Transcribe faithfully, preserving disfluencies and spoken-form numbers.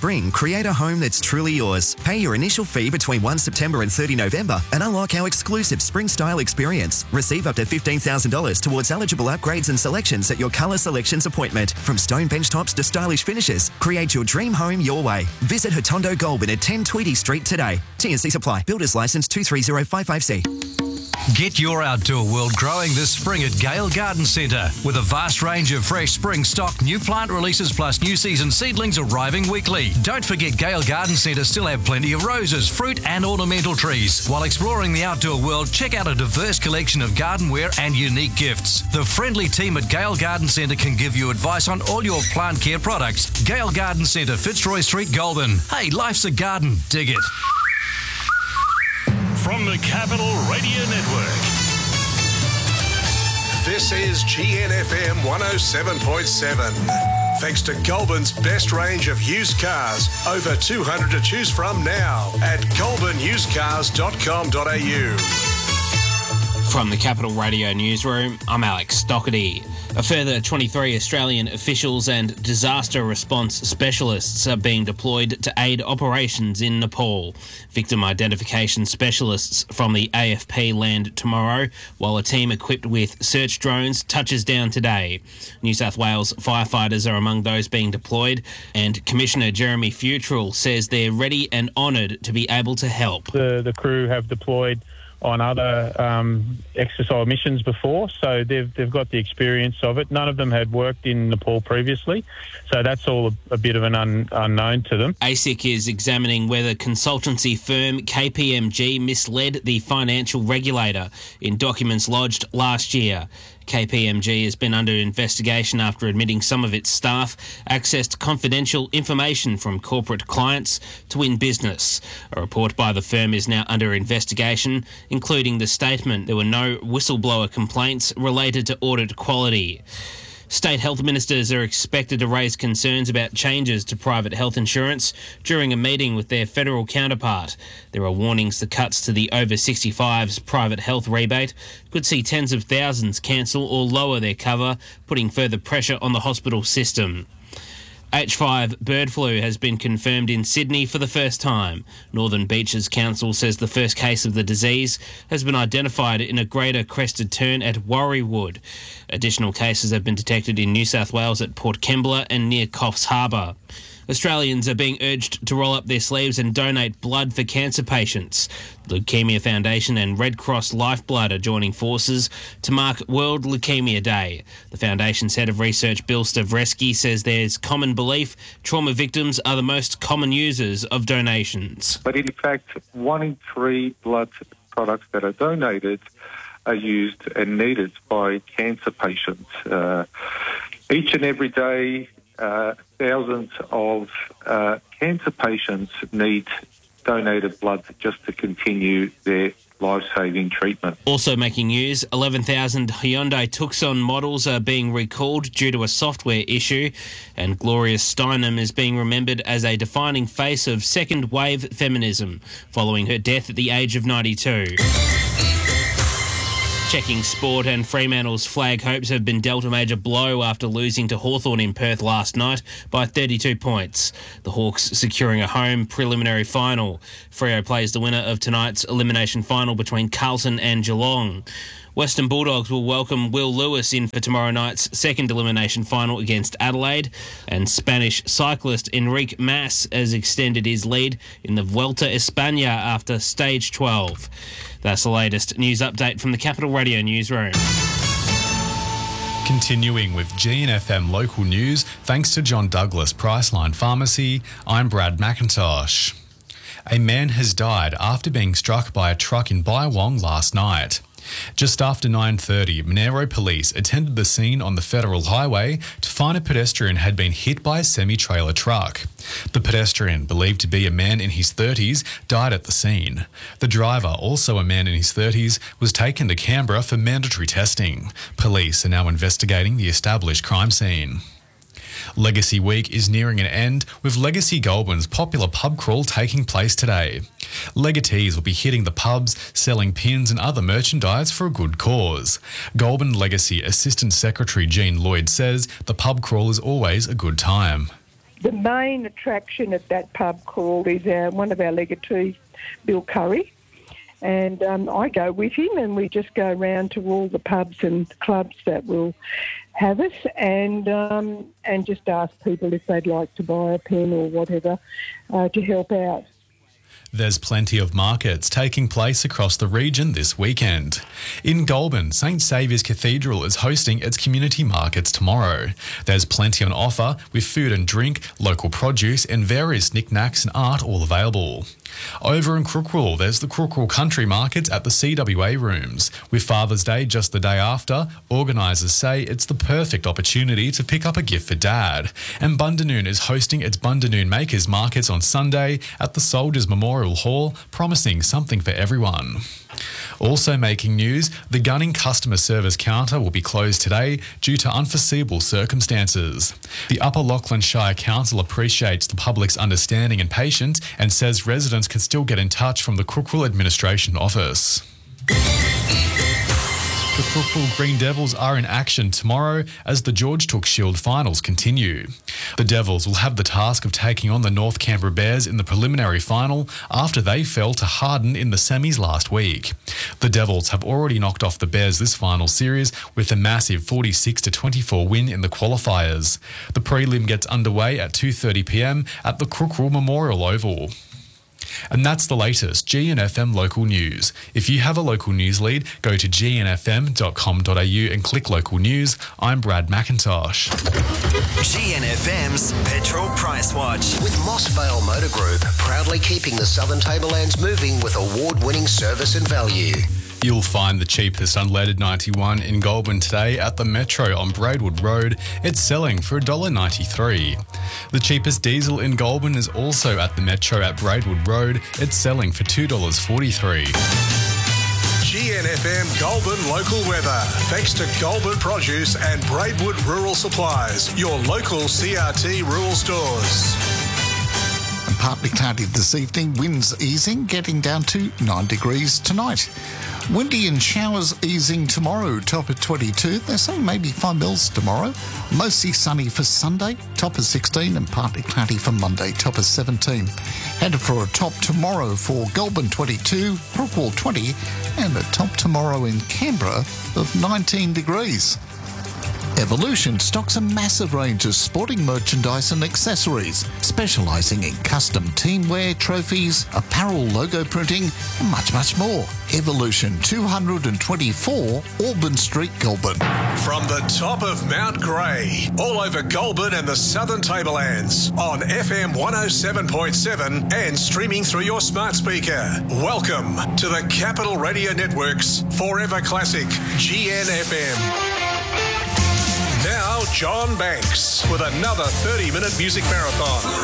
spring, create a home that's truly yours. Pay your initial fee between the first of September and thirtieth of November and unlock our exclusive spring style experience. Receive up to fifteen thousand dollars towards eligible upgrades and selections at your colour selections appointment. From stone bench tops to stylish finishes, create your dream home your way. Visit Hotondo Goulburn at ten Tweedy Street today. T N C Supply. Builders Licence two three zero five five C. Get your outdoor world growing this spring at Gale Garden Centre with a vast range of fresh spring stock, new plant releases plus new season seedlings arriving weekly. Don't forget Gale Garden Centre still have plenty of roses, fruit and ornamental trees. While exploring the outdoor world, check out a diverse collection of gardenware and unique gifts. The friendly team at Gale Garden Centre can give you advice on all your plant care products. Gale Garden Centre, Fitzroy Street, Goulburn. Hey, life's a garden. Dig it. From the Capital Radio Network, this is G N F M one oh seven point seven. Thanks to Goulburn's best range of used cars, over two hundred to choose from now at goulburn used cars dot com dot a u. From the Capital Radio Newsroom, I'm Alex Doherty. A further twenty-three Australian officials and disaster response specialists are being deployed to aid operations in Nepal. Victim identification specialists from the A F P land tomorrow, while a team equipped with search drones touches down today. New South Wales firefighters are among those being deployed, and Commissioner Jeremy Futrell says they're ready and honoured to be able to help. The, the crew have deployed on other um, exercise missions before, so they've they've got the experience of it. None of them had worked in Nepal previously, so that's all a, a bit of an un, unknown to them. A S I C is examining whether consultancy firm K P M G misled the financial regulator in documents lodged last year. K P M G has been under investigation after admitting some of its staff accessed confidential information from corporate clients to win business. A report by the firm is now under investigation, including the statement there were no whistleblower complaints related to audit quality. State health ministers are expected to raise concerns about changes to private health insurance during a meeting with their federal counterpart. There are warnings the cuts to the over sixty-fives private health rebate could see tens of thousands cancel or lower their cover, putting further pressure on the hospital system. H five bird flu has been confirmed in Sydney for the first time. Northern Beaches Council says the first case of the disease has been identified in a greater crested tern at Warriewood. Additional cases have been detected in New South Wales at Port Kembla and near Coffs Harbour. Australians are being urged to roll up their sleeves and donate blood for cancer patients. The Leukaemia Foundation and Red Cross Lifeblood are joining forces to mark World Leukaemia Day. The Foundation's head of research, Bill Stavreski, says there's common belief trauma victims are the most common users of donations. But in fact, one in three blood products that are donated are used and needed by cancer patients. Uh, each and every day, Uh, thousands of uh, cancer patients need donated blood just to continue their life-saving treatment. Also making news, eleven thousand Hyundai Tucson models are being recalled due to a software issue, and Gloria Steinem is being remembered as a defining face of second-wave feminism following her death at the age of ninety-two. Checking sport, and Fremantle's flag hopes have been dealt a major blow after losing to Hawthorn in Perth last night by thirty-two points. The Hawks securing a home preliminary final. Freo plays the winner of tonight's elimination final between Carlton and Geelong. Western Bulldogs will welcome Will Lewis in for tomorrow night's second elimination final against Adelaide, and Spanish cyclist Enrique Mas has extended his lead in the Vuelta España after stage twelve. That's the latest news update from the Capital Radio Newsroom. Continuing with G N F M local news, thanks to John Douglas Priceline Pharmacy, I'm Brad McIntosh. A man has died after being struck by a truck in Bywong last night. Just after nine thirty, Monero police attended the scene on the Federal Highway to find a pedestrian had been hit by a semi-trailer truck. The pedestrian, believed to be a man in his thirties, died at the scene. The driver, also a man in his thirties, was taken to Canberra for mandatory testing. Police are now investigating the established crime scene. Legacy Week is nearing an end, with Legacy Goulburn's popular pub crawl taking place today. Legatees will be hitting the pubs, selling pins and other merchandise for a good cause. Goulburn Legacy Assistant Secretary Jean Lloyd says the pub crawl is always a good time. the main attraction at that pub crawl is our, one of our legatees, Bill Curry. And um, I go with him, and we just go around to all the pubs and clubs that will have us, and um, and just ask people if they'd like to buy a pen or whatever uh, to help out. There's plenty of markets taking place across the region this weekend. In Goulburn, Saint Saviour's Cathedral is hosting its community markets tomorrow. There's plenty on offer with food and drink, local produce and various knickknacks and art all available. Over in Crookwell, there's the Crookwell Country Markets at the C W A Rooms. With Father's Day just the day after, organisers say it's the perfect opportunity to pick up a gift for Dad. And Bundanoon is hosting its Bundanoon Makers Markets on Sunday at the Soldiers Memorial Hall, promising something for everyone. Also making news, the Gunning customer service counter will be closed today due to unforeseeable circumstances. The Upper Lachlan Shire Council appreciates the public's understanding and patience and says residents can still get in touch from the Crookwell Administration Office. The Crookwell Green Devils are in action tomorrow as the George Took Shield finals continue. The Devils will have the task of taking on the North Canberra Bears in the preliminary final after they fell to Harden in the semis last week. The Devils have already knocked off the Bears this final series with a massive forty-six to twenty-four win in the qualifiers. The prelim gets underway at two thirty p m at the Crookwell Memorial Oval. And that's the latest G N F M local news. If you have a local news lead, go to g n f m dot com dot a u and click local news. I'm Brad McIntosh. G N F M's Petrol Price Watch. With Moss Vale Motor Group, proudly keeping the Southern Tablelands moving with award-winning service and value. You'll find the cheapest unleaded ninety-one in Goulburn today at the Metro on Braidwood Road. It's selling for one dollar ninety-three. The cheapest diesel in Goulburn is also at the Metro at Braidwood Road. It's selling for two dollars forty-three. G N F M Goulburn local weather. Thanks to Goulburn Produce and Braidwood Rural Supplies, your local C R T rural stores. Partly cloudy this evening, winds easing, getting down to nine degrees tonight. Windy and showers easing tomorrow, top of twenty-two. They're saying maybe five mils tomorrow. Mostly sunny for Sunday, top of sixteen, and partly cloudy for Monday, top of seventeen. Headed for a top tomorrow for Goulburn twenty-two, Crookwell twenty, and a top tomorrow in Canberra of nineteen degrees. Evolution stocks a massive range of sporting merchandise and accessories, specialising in custom teamwear, trophies, apparel, logo printing, and much, much more. Evolution two twenty-four, Auburn Street, Goulburn. From the top of Mount Grey, all over Goulburn and the Southern Tablelands, on F M one oh seven point seven and streaming through your smart speaker. Welcome to the Capital Radio Network's Forever Classic, G N F M. Now, John Banks with another thirty-minute music marathon.